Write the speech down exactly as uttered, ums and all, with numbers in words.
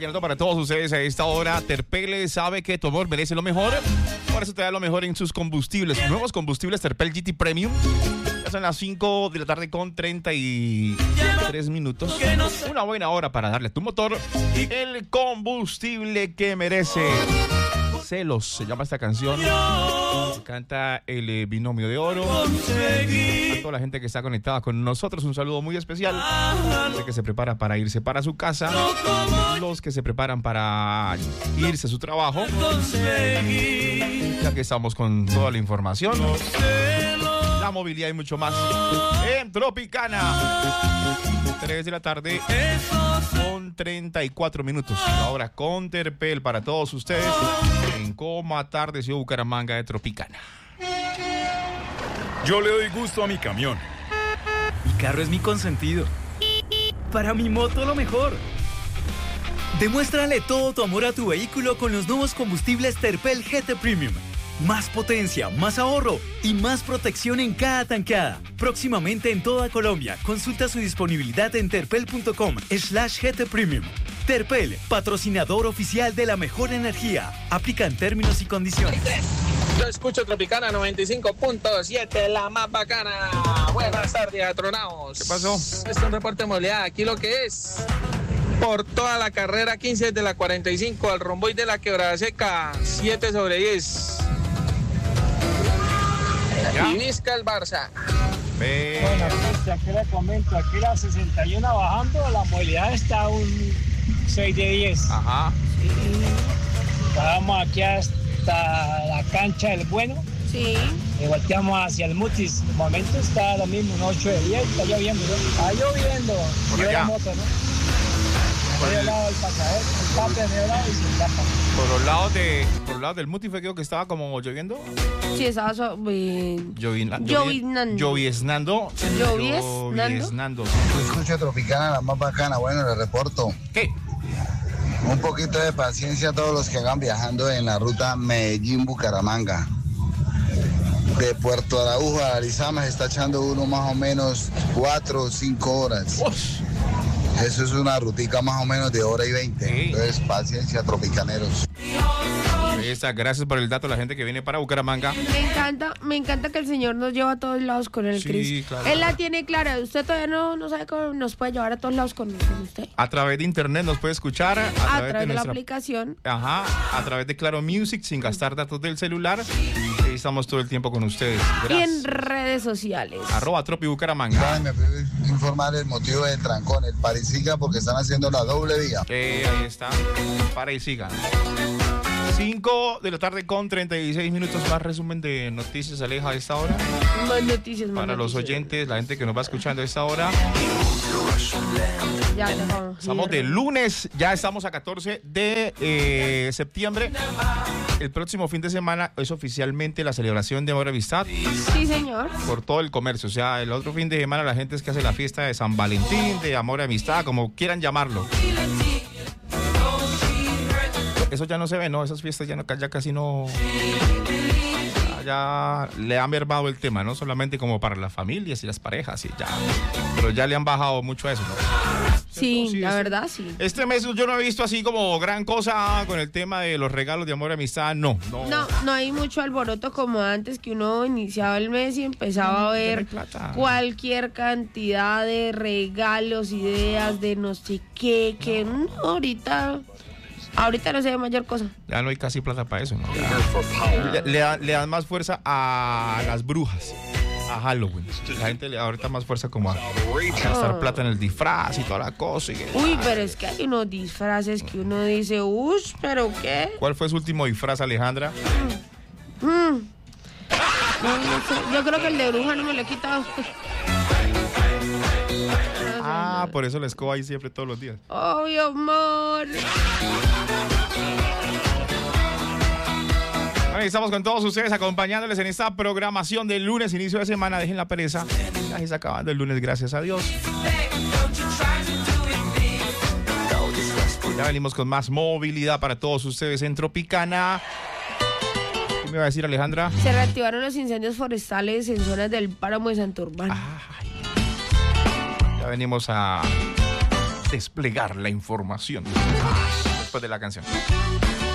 vallenato para todos ustedes a esta hora. Terpel sabe que tu amor merece lo mejor. Por eso te da lo mejor en sus combustibles. Nuevos combustibles Terpel G T Premium. Ya son las cinco de la tarde con treinta y tres minutos. Una buena hora para darle a tu motor el combustible que merece. Celos se llama esta canción. Canta el eh, binomio de oro. A toda la gente que está conectada con nosotros, un saludo muy especial. Gente que se prepara para irse para su casa, los que se preparan para irse a su trabajo. Ya que estamos con toda la información, la movilidad y mucho más en Tropicana. tres de la tarde con treinta y cuatro minutos. Ahora con Terpel para todos ustedes en Coma Tarde, Ciudad Bucaramanga de Tropicana. Yo le doy gusto a mi camión. Mi carro es mi consentido. Para mi moto lo mejor. Demuéstrale todo tu amor a tu vehículo con los nuevos combustibles Terpel G T Premium. Más potencia, más ahorro y más protección en cada tankada. Próximamente en toda Colombia. Consulta su disponibilidad en terpel.com slash GT Premium. Terpel, patrocinador oficial de la mejor energía. Aplican términos y condiciones. Yo escucho Tropicana noventa y cinco punto siete, la más bacana. Buenas tardes, atronados. ¿Qué pasó? Este es un reporte de movilidad. Aquí lo que es... Por toda la carrera quince de la cuarenta y cinco al romboy de la Quebrada Seca, siete sobre diez. Y Vizca el Barça. Ve. Bueno, Cristian, ¿qué le comento? Aquí la sesenta y uno bajando, la movilidad está un seis de diez. Ajá. Vamos aquí hasta la cancha del Bueno. Sí. Y volteamos hacia el Mutis. De momento está lo mismo, un ocho de diez. Está lloviendo, ¿no? Está lloviendo. Por Yo allá. la moto, ¿no? Por el lado del pasadero, el tape de lado y sin tapa. Por los lados de, por los lados del Muti fue creo que estaba como lloviendo. Sí, estaba so- eh, Llovina- Lloviznando. Lloviznando. Lloviznando. Lloviznando. Yo escucho Tropicana, la más bacana. Bueno, le reporto. ¿Qué? Un poquito de paciencia a todos los que hagan viajando en la ruta Medellín-Bucaramanga. De Puerto Araujo a Arizama se está echando uno más o menos cuatro o cinco horas. Ush. Eso es una rutica más o menos de hora y veinte. Sí. Entonces, paciencia, tropicaneros. Ahí está, gracias por el dato a la gente que viene para Bucaramanga. Me encanta, me encanta que el señor nos lleva a todos lados con el Sí, Cris. claro. Él la tiene clara. Usted todavía no, no sabe cómo nos puede llevar a todos lados con, con usted. A través de internet nos puede escuchar. A, A través, través de de la nuestra... aplicación. Ajá, a través de Claro Music, sin gastar datos del celular. Ahí estamos todo el tiempo con ustedes. Y Gracias. en redes sociales. Arroba Tropi Bucaramanga. Ay, me puede informar el motivo del trancón, el Parisica, porque están haciendo la doble vía. Eh, ahí está. Para y sigan. cinco de la tarde con treinta y seis minutos. Más resumen de noticias, Aleja, a esta hora. Más noticias, más Para los noticias. oyentes, la gente que nos va escuchando a esta hora. Ya, ya vamos. Estamos de lunes, ya estamos a catorce de eh, septiembre. El próximo fin de semana es oficialmente la celebración de Amor y Amistad Sí, señor. por todo el comercio. O sea, el otro fin de semana la gente es que hace la fiesta de San Valentín, de Amor y Amistad, como quieran llamarlo. Eso ya no se ve, ¿no? Esas fiestas ya, no, ya casi no... Ya le han mermado el tema, no solamente como para las familias y las parejas, y ya. Pero ya le han bajado mucho a eso, ¿no? Sí, Sí, la este- verdad, sí. Este mes yo no he visto así como gran cosa con el tema de los regalos de amor y amistad, no. No, No, no hay mucho alboroto como antes, que uno iniciaba el mes y empezaba a No hay ver plata. cualquier cantidad de regalos, ideas de no sé qué, que no, ahorita, ahorita no se ve mayor cosa. Ya no hay casi plata para eso, ¿no? Ya- Le, le da- le dan más fuerza a las brujas, a Halloween. La gente le da ahorita más fuerza como a, a gastar plata en el disfraz y toda la cosa. y que- Uy, pero es que hay unos disfraces que uno dice, uy, pero qué. ¿Cuál fue su último disfraz, Alejandra? Mm. No, no sé. Yo creo que el de bruja no me lo he quitado. Ah, por eso la escoba ahí siempre todos los días. Obvio, amor. Bueno, y estamos con todos ustedes acompañándoles en esta programación del lunes, inicio de semana. Dejen la pereza. Ya se está acabando el lunes, gracias a Dios. Ya venimos con más movilidad para todos ustedes en Tropicana. ¿Qué me va a decir, Alejandra? Se reactivaron los incendios forestales en zonas del páramo de Santurbán. Ay, ya venimos a desplegar la información. Después de la canción.